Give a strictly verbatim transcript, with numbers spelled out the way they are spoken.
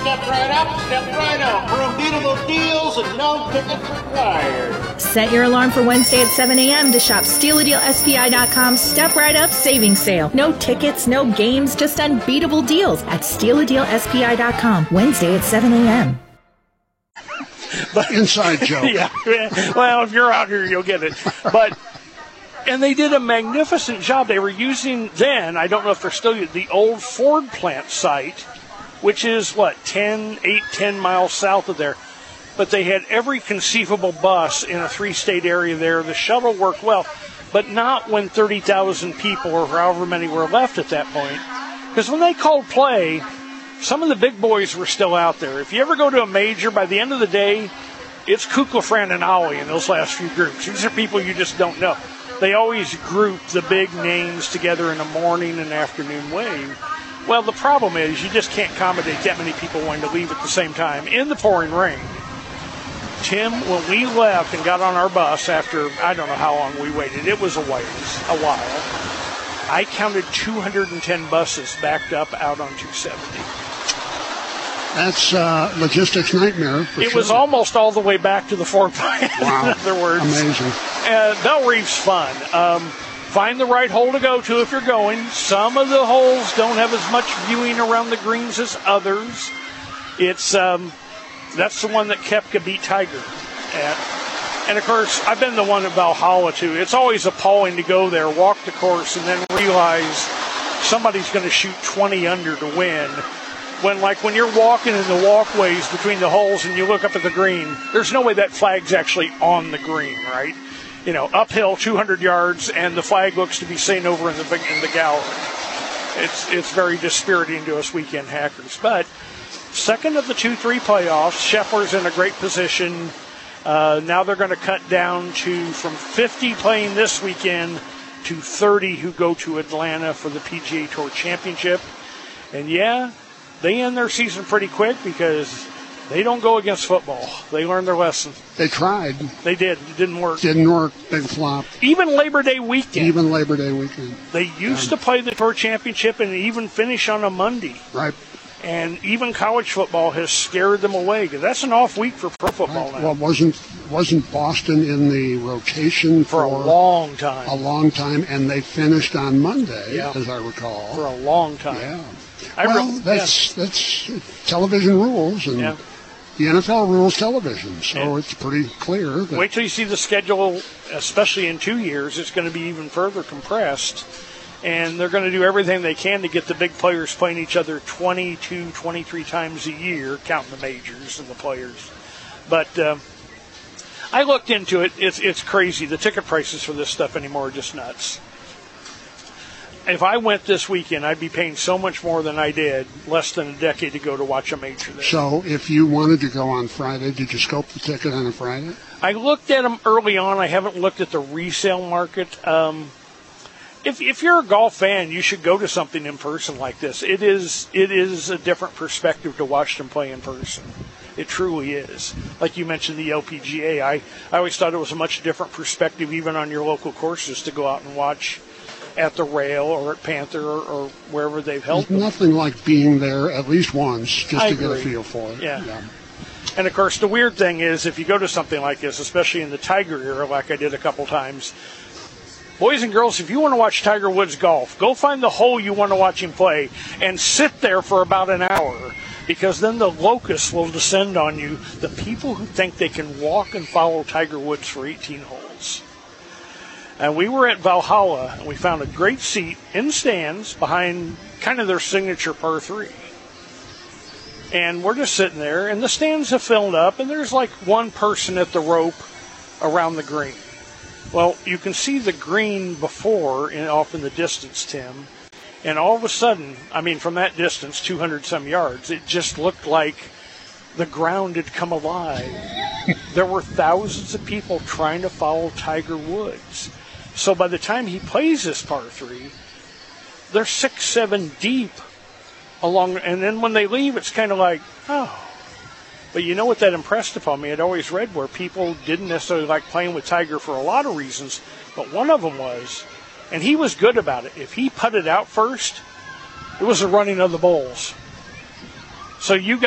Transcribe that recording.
Step right up, step right out for unbeatable deals and no tickets required. Set your alarm for Wednesday at seven a.m. to shop Steal a Deal S P I dot com Step Right Up Savings Sale. No tickets, no games, just unbeatable deals at Steal a Deal S P I dot com. Wednesday at seven a.m. But, inside joke. Yeah. Well, if you're out here, you'll get it. But and they did a magnificent job. They were using then, I don't know if they're still using, the old Ford plant site, which is, what, ten, eight, ten miles south of there. But they had every conceivable bus in a three-state area there. The shuttle worked well, but not when thirty thousand people or however many were left at that point. Because when they called play, some of the big boys were still out there. If you ever go to a major, by the end of the day, it's Kukla, Fran, and Ollie in those last few groups. These are people you just don't know. They always group the big names together in a morning and afternoon wave. Well, the problem is you just can't accommodate that many people wanting to leave at the same time in the pouring rain. Tim, when we left and got on our bus after, I don't know how long we waited, it was a ways, a while, I counted two hundred ten buses backed up out on two seventy. That's uh, logistics nightmare. For it sure. was almost all the way back to the Ford plant, wow. in other words. Amazing. Uh, Bell Reef's fun. Um, find the right hole to go to if you're going. Some of the holes don't have as much viewing around the greens as others. It's um, that's the one that Koepka beat Tiger at. And, of course, I've been the one at Valhalla, too. It's always appalling to go there, walk the course, and then realize somebody's going to shoot twenty under to win. When, like, when you're walking in the walkways between the holes and you look up at the green, there's no way that flag's actually on the green, right? You know, uphill two hundred yards, and the flag looks to be seen over in the in the gallery. It's it's very dispiriting to us weekend hackers. But second of the two three playoffs, Scheffler's in a great position. Uh, now they're going to cut down to from fifty playing this weekend to thirty who go to Atlanta for the P G A Tour Championship. And, yeah, they end their season pretty quick because they don't go against football. They learned their lesson. They tried. They did. It didn't work. Didn't work. Big flop. Even Labor Day weekend. Even Labor Day weekend. They used yeah. to play the Tour Championship and even finish on a Monday. Right. And even college football has scared them away because that's an off week for pro football right. now. Well, wasn't wasn't Boston in the rotation for, for a long time? A long time, and they finished on Monday, yeah. as I recall. For a long time. Yeah. I well, re- that's yeah. that's television rules, and yeah. the N F L rules television, so yeah. it's pretty clear. That wait till you see the schedule, especially in two years. It's going to be even further compressed. And they're going to do everything they can to get the big players playing each other twenty-two, twenty-three times a year, counting the majors and the players. But uh, I looked into it. It's it's crazy. The ticket prices for this stuff anymore are just nuts. If I went this weekend, I'd be paying so much more than I did less than a decade ago to watch a major there. So if you wanted to go on Friday, did you scope the ticket on a Friday? I looked at them early on. I haven't looked at the resale market. Um If if you're a golf fan, you should go to something in person like this. It is it is a different perspective to watch them play in person. It truly is. Like you mentioned, the L P G A. I, I always thought it was a much different perspective, even on your local courses, to go out and watch at the Rail or at Panther or, or wherever they've held There's them. Nothing like being there at least once just I to agree. get a feel for it. Yeah. yeah. And, of course, the weird thing is if you go to something like this, especially in the Tiger era like I did a couple times, boys and girls, if you want to watch Tiger Woods golf, go find the hole you want to watch him play and sit there for about an hour, because then the locusts will descend on you, the people who think they can walk and follow Tiger Woods for eighteen holes. And we were at Valhalla, and we found a great seat in stands behind kind of their signature par three. And we're just sitting there, and the stands have filled up, and there's like one person at the rope around the green. Well, you can see the green before in, off in the distance, Tim. And all of a sudden, I mean, from that distance, two hundred some yards, it just looked like the ground had come alive. There were thousands of people trying to follow Tiger Woods. So by the time he plays this par three, they're six, seven deep along. And then when they leave, it's kind of like, oh. But you know what that impressed upon me? I'd always read where people didn't necessarily like playing with Tiger for a lot of reasons, but one of them was, and he was good about it, if he putted out first, it was a running of the bulls. So you got